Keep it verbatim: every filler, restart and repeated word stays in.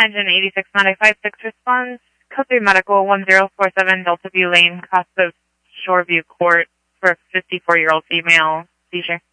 engine eighty-six ninety-five six response. Code three medical one zero four seven Delta View Lane, Costa Shoreview Court for a fifty-four-year-old female seizure.